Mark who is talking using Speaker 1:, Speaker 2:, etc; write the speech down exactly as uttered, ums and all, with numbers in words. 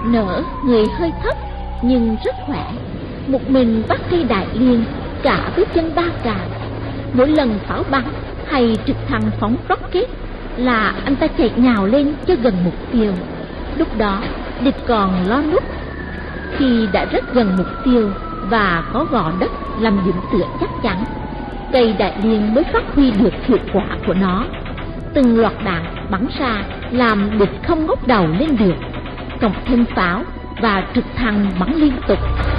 Speaker 1: nở, người hơi thấp nhưng rất khỏe, một mình bắt cây đại liên cả với chân ba càng. Mỗi lần pháo bắn hay trực thăng phóng rocket là anh ta chạy nhào lên cho gần mục tiêu. Lúc đó địch còn lo nút. Khi đã rất gần mục tiêu và có gò đất làm điểm tựa chắc chắn, cây đại liên mới phát huy được hiệu quả của nó. Từng loạt đạn bắn ra làm địch không ngóc đầu lên được, cộng thêm pháo và trực thăng bắn liên tục.